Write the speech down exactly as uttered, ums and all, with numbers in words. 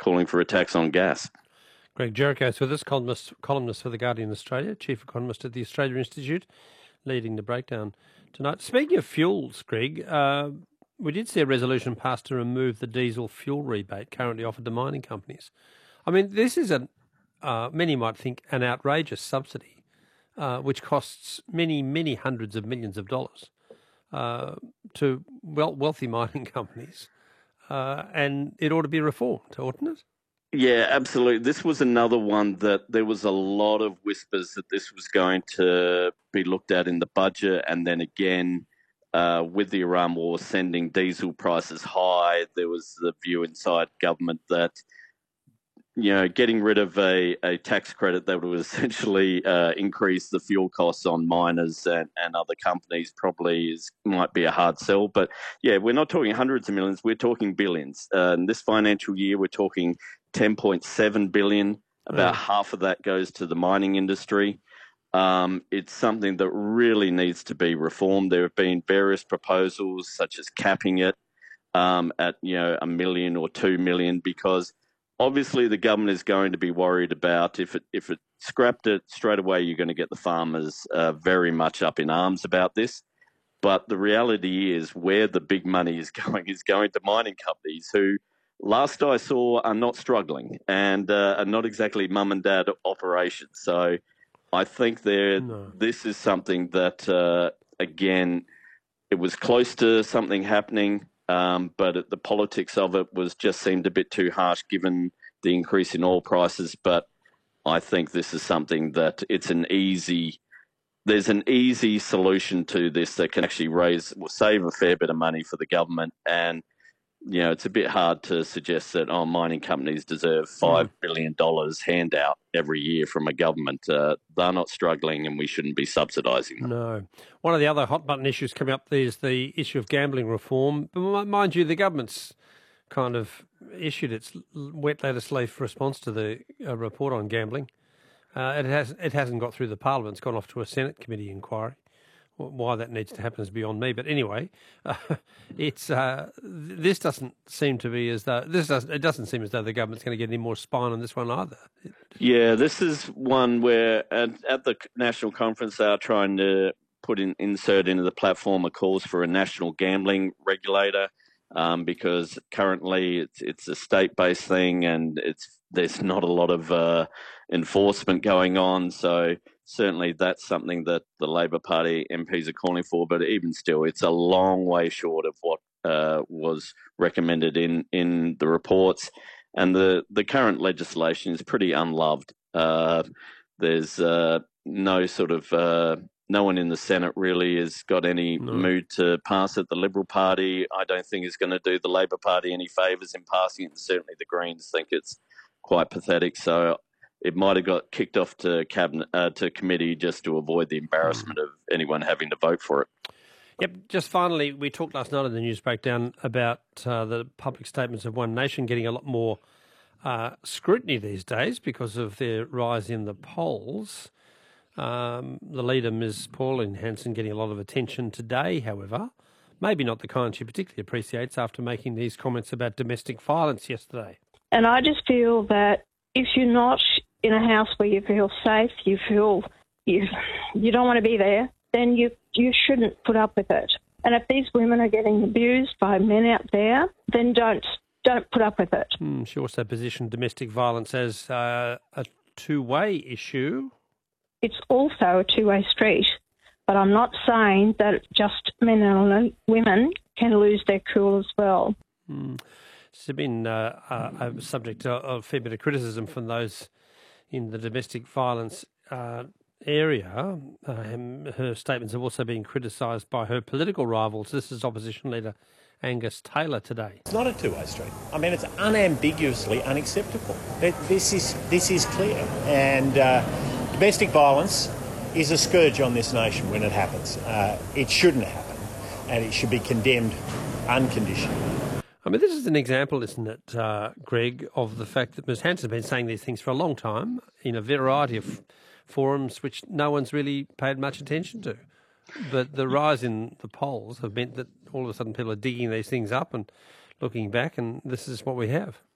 calling for a tax on gas. Greg Jericho's with us, columnist, columnist for The Guardian Australia, chief economist at the Australia Institute, leading the breakdown tonight. Speaking of fuels, Greg, uh, we did see a resolution passed to remove the diesel fuel rebate currently offered to mining companies. I mean, this is, a, uh, many might think, an outrageous subsidy, uh, which costs many, many hundreds of millions of dollars uh, to well, wealthy mining companies. Uh, and it ought to be reformed, oughtn't it? Yeah, absolutely. This was another one that there was a lot of whispers that this was going to be looked at in the budget. And then again, uh, with the Iran war sending diesel prices high, there was the view inside government that, you know, getting rid of a, a tax credit that would essentially uh, increase the fuel costs on miners and, and other companies probably is might be a hard sell. But yeah, we're not talking hundreds of millions, we're talking billions. Uh, in this financial year, we're talking ten point seven billion dollars. About mm. half of that goes to the mining industry. Um, it's something that really needs to be reformed. There have been various proposals, such as capping it um, at, you know, a million or two million, because obviously the government is going to be worried about if it if it scrapped it straight away, you're going to get the farmers uh, very much up in arms about this. But the reality is where the big money is going is going to mining companies who, last I saw, are not struggling and uh, are not exactly mum and dad operations. So I think there, no. this is something that, uh, again, it was close to something happening. Um, but it, the politics of it was just seemed a bit too harsh given the increase in oil prices. But I think this is something that it's an easy, there's an easy solution to this that can actually raise, will save a fair bit of money for the government. And, you know, it's a bit hard to suggest that, oh, mining companies deserve five billion dollars handout every year from a government. Uh, they're not struggling and we shouldn't be subsidising them. No. One of the other hot button issues coming up is the issue of gambling reform. But mind you, the government's kind of issued its wet lettuce leaf response to the uh, report on gambling. Uh, it, has, it hasn't got through the Parliament. It's gone off to a Senate committee inquiry. Why that needs to happen is beyond me. But anyway, uh, it's uh, this doesn't seem to be as though this does. It doesn't seem as though the government's going to get any more spine on this one either. Yeah, this is one where at, at the national conference they are trying to put in insert into the platform a calls for a national gambling regulator um, because currently it's it's a state-based thing and it's there's not a lot of uh, enforcement going on. So certainly that's something that the Labor Party M Ps are calling for, but even still, it's a long way short of what uh, was recommended in, in the reports. And the, the current legislation is pretty unloved. Uh, there's uh, no sort of, uh, no one in the Senate really has got any no. mood to pass it. The Liberal Party, I don't think, is going to do the Labor Party any favours in passing it. And certainly the Greens think it's quite pathetic. So it might have got kicked off to cabinet uh, to committee just to avoid the embarrassment mm. of anyone having to vote for it. Yep. Just finally, we talked last night in the news breakdown about uh, the public statements of One Nation getting a lot more uh, scrutiny these days because of their rise in the polls. Um, the leader, Miz Pauline Hanson, getting a lot of attention today, however. Maybe not the kind she particularly appreciates after making these comments about domestic violence yesterday. And I just feel that if you're not in a house where you feel safe, you feel you you don't want to be there, then you you shouldn't put up with it. And if these women are getting abused by men out there, then don't don't put up with it. Mm, she also positioned domestic violence as uh, a two-way issue. It's also a two-way street, but I'm not saying that just men and women can lose their cool as well. Mm. It's been uh, uh, a subject of a fair bit of criticism from those in the domestic violence uh, area. Uh, her statements have also been criticised by her political rivals. This is opposition leader Angus Taylor today. It's not a two-way street. I mean, it's unambiguously unacceptable. It, this is this is clear. And uh, domestic violence is a scourge on this nation when it happens. Uh, it shouldn't happen, and it should be condemned unconditionally. I mean, this is an example, isn't it, uh, Greg, of the fact that Miz Hanson has been saying these things for a long time in a variety of forums which no one's really paid much attention to. But the rise in the polls have meant that all of a sudden people are digging these things up and looking back, and this is what we have.